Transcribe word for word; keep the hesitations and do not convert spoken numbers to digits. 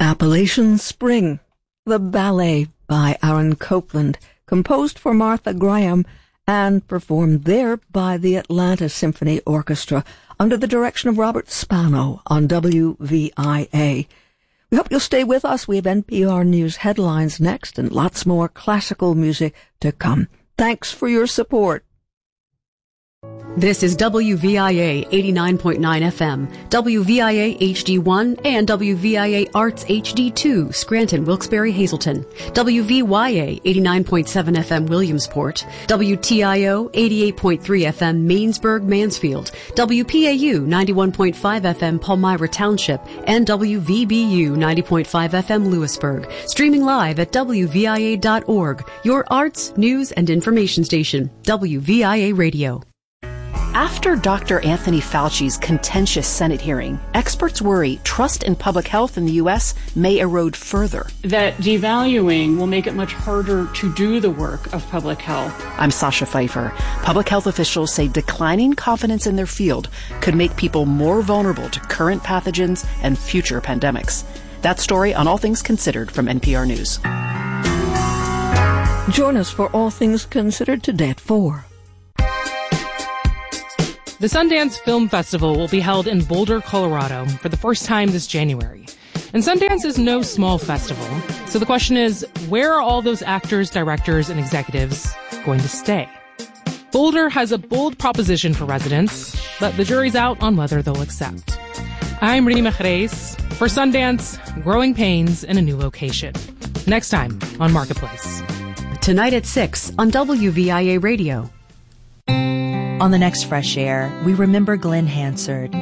Appalachian Spring, the ballet by Aaron Copland, composed for Martha Graham and performed there by the Atlanta Symphony Orchestra under the direction of Robert Spano on W V I A. We hope you'll stay with us. We have N P R News headlines next and lots more classical music to come. Thanks for your support. This is W V I A eighty-nine point nine F M, W V I A H D one, and W V I A Arts H D two, Scranton, Wilkes-Barre, Hazleton, W V Y A eighty-nine point seven F M, Williamsport, W T I O eighty-eight point three F M, Mainsburg, Mansfield, W P A U ninety-one point five F M, Palmyra Township, and W V B U ninety point five F M, Lewisburg. Streaming live at W V I A dot org, your arts, news, and information station, W V I A Radio. After Doctor Anthony Fauci's contentious Senate hearing, experts worry trust in public health in the U S may erode further. That devaluing will make it much harder to do the work of public health. I'm Sasha Pfeiffer. Public health officials say declining confidence in their field could make people more vulnerable to current pathogens and future pandemics. That story on All Things Considered from N P R News. Join us for All Things Considered today at four. The Sundance Film Festival will be held in Boulder, Colorado for the first time this January. And Sundance is no small festival. So the question is, where are all those actors, directors, and executives going to stay? Boulder has a bold proposition for residents, but the jury's out on whether they'll accept. I'm Rima Jerez for Sundance, Growing Pains in a New Location. Next time on Marketplace. Tonight at six on W V I A Radio. On the next Fresh Air, we remember Glenn Hansard,